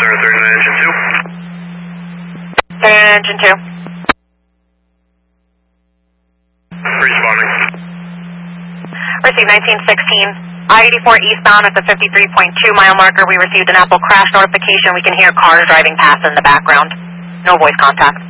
39 engine 2. Engine 2. Responding. Received 1916. I-84 eastbound at the 53.2 mile marker. We received an Apple crash notification. We can hear cars driving past in the background. No voice contact.